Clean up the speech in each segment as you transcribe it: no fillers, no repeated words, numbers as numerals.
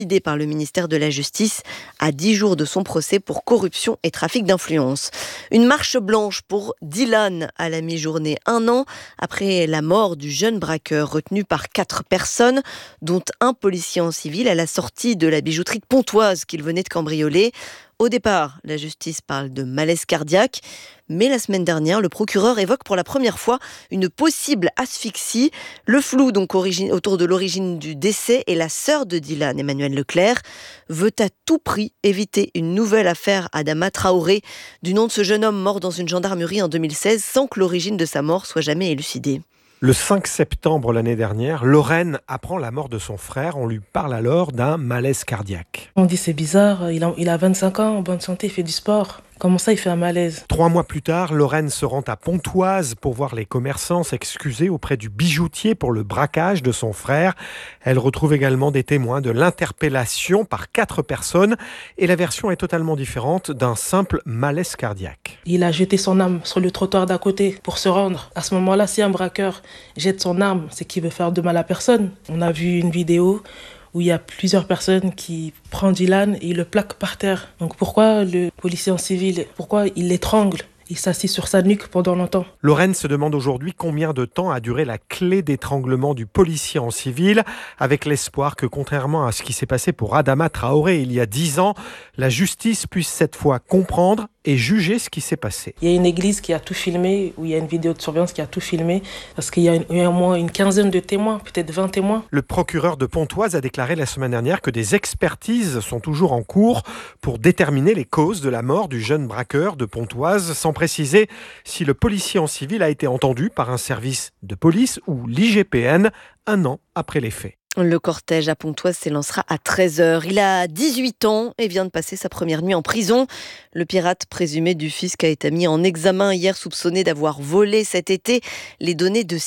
Idée par le ministère de la Justice à 10 jours de son procès pour corruption et trafic d'influence. Une marche blanche pour Dylan à la mi-journée, 1 an après la mort du jeune braqueur retenu par 4 personnes, dont un policier en civil à la sortie de la bijouterie de Pontoise qu'il venait de cambrioler. Au départ, la justice parle de malaise cardiaque, mais la semaine dernière, le procureur évoque pour la première fois une possible asphyxie. Le flou donc autour de l'origine du décès et la sœur de Dylan, Emmanuelle Leclerc, veut à tout prix éviter une nouvelle affaire Adama Traoré, du nom de ce jeune homme mort dans une gendarmerie en 2016, sans que l'origine de sa mort soit jamais élucidée. Le 5 septembre l'année dernière, Lorraine apprend la mort de son frère. On lui parle alors d'un malaise cardiaque. On dit c'est bizarre, il a 25 ans, en bonne santé, il fait du sport. Comment ça, il fait un malaise ? 3 mois plus tard, Lorraine se rend à Pontoise pour voir les commerçants s'excuser auprès du bijoutier pour le braquage de son frère. Elle retrouve également des témoins de l'interpellation par 4 personnes et la version est totalement différente d'un simple malaise cardiaque. Il a jeté son arme sur le trottoir d'à côté pour se rendre. À ce moment-là, si un braqueur jette son arme, c'est qu'il veut faire de mal à personne. On a vu une vidéo où il y a plusieurs personnes qui prennent Dylan et le plaquent par terre. Donc pourquoi le policier en civil, pourquoi il l'étrangle ? Il s'assit sur sa nuque pendant longtemps. Lorraine se demande aujourd'hui combien de temps a duré la clé d'étranglement du policier en civil, avec l'espoir que, contrairement à ce qui s'est passé pour Adama Traoré il y a 10 ans, la justice puisse cette fois comprendre et juger ce qui s'est passé. Il y a une église qui a tout filmé, où il y a une vidéo de surveillance qui a tout filmé, parce qu'il y a au moins une quinzaine de témoins, peut-être 20 témoins. Le procureur de Pontoise a déclaré la semaine dernière que des expertises sont toujours en cours pour déterminer les causes de la mort du jeune braqueur de Pontoise, sans préciser si le policier en civil a été entendu par un service de police ou l'IGPN 1 an après les faits. Le cortège à Pontoise s'élancera à 13h. Il a 18 ans et vient de passer sa première nuit en prison. Le pirate présumé du fisc a été mis en examen hier, soupçonné d'avoir volé cet été les données de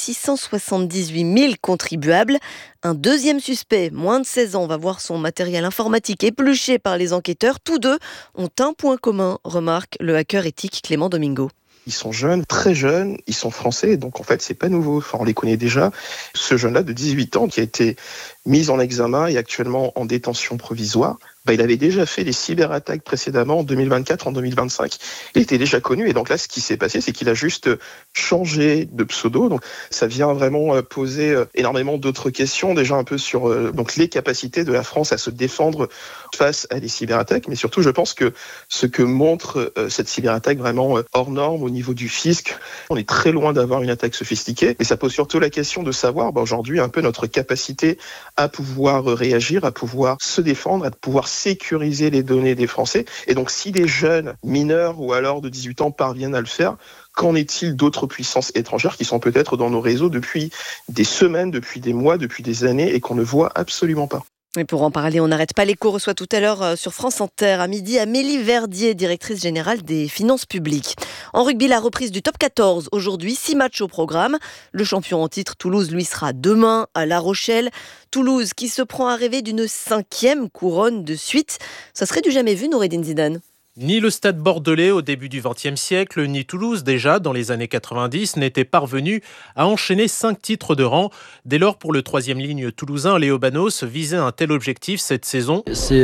678 000 contribuables. Un deuxième suspect, moins de 16 ans, va voir son matériel informatique épluché par les enquêteurs. Tous deux ont un point commun, remarque le hacker éthique Clément Domingo. Ils sont jeunes, très jeunes, ils sont français, donc en fait c'est pas nouveau, enfin, on les connaît déjà. Ce jeune-là de 18 ans qui a été mis en examen et actuellement en détention provisoire, il avait déjà fait des cyberattaques précédemment en 2024, en 2025. Il était déjà connu et donc là ce qui s'est passé c'est qu'il a juste changé de pseudo. Donc ça vient vraiment poser énormément d'autres questions, déjà un peu sur donc les capacités de la France à se défendre face à des cyberattaques, mais surtout je pense que ce que montre cette cyberattaque vraiment hors norme au niveau du fisc, on est très loin d'avoir une attaque sophistiquée et ça pose surtout la question de savoir aujourd'hui un peu notre capacité à pouvoir réagir, à pouvoir se défendre, à pouvoir sécuriser les données des Français. Et donc si des jeunes mineurs ou alors de 18 ans parviennent à le faire, qu'en est-il d'autres puissances étrangères qui sont peut-être dans nos réseaux depuis des semaines, depuis des mois, depuis des années et qu'on ne voit absolument pas? Et pour en parler, on n'arrête pas l'écho, reçoit tout à l'heure sur France Inter à midi Amélie Verdier, directrice générale des finances publiques. En rugby, la reprise du top 14. Aujourd'hui, 6 matchs au programme. Le champion en titre, Toulouse, lui, sera demain à La Rochelle. Toulouse qui se prend à rêver d'une 5e couronne de suite. Ça serait du jamais vu, Noureddine Zidane. Ni le Stade Bordelais au début du XXe siècle, ni Toulouse déjà dans les années 90 n'étaient parvenus à enchaîner 5 titres de rang. Dès lors, pour le 3e ligne toulousain, Léo Banos visait un tel objectif cette saison. C'est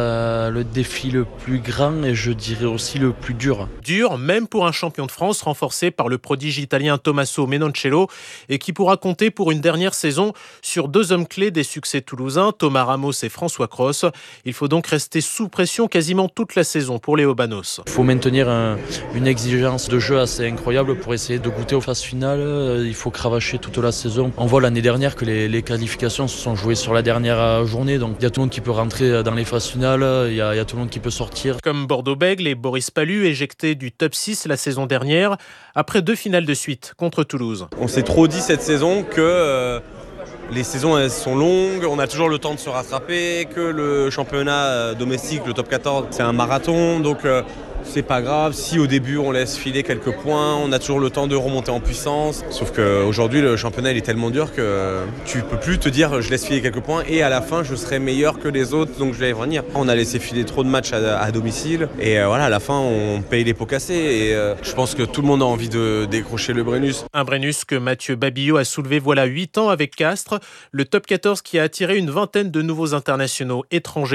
le défi le plus grand et je dirais aussi le plus dur. Dur, même pour un champion de France renforcé par le prodige italien Tommaso Menoncello et qui pourra compter pour une dernière saison sur 2 hommes clés des succès toulousains, Thomas Ramos et François Cros. Il faut donc rester sous pression quasiment toute la saison pour Léo Banos. Il faut maintenir une exigence de jeu assez incroyable pour essayer de goûter aux phases finales. Il faut cravacher toute la saison. On voit l'année dernière que les qualifications se sont jouées sur la dernière journée. Donc il y a tout le monde qui peut rentrer dans les phases finales. Il y a tout le monde qui peut sortir. Comme Bordeaux-Bègles et Boris Pallu éjectés du top 6 la saison dernière après 2 finales de suite contre Toulouse. On s'est trop dit cette saison que les saisons elles sont longues, on a toujours le temps de se rattraper, que le championnat domestique, le top 14, c'est un marathon. Donc c'est pas grave. Si au début on laisse filer quelques points, on a toujours le temps de remonter en puissance. Sauf qu'aujourd'hui le championnat il est tellement dur que tu peux plus te dire je laisse filer quelques points et à la fin je serai meilleur que les autres donc je vais y revenir. On a laissé filer trop de matchs à domicile et voilà, à la fin on paye les pots cassés et je pense que tout le monde a envie de décrocher le Brennus. Un Brennus que Mathieu Babillot a soulevé voilà 8 ans avec Castres, le top 14 qui a attiré une vingtaine de nouveaux internationaux étrangers.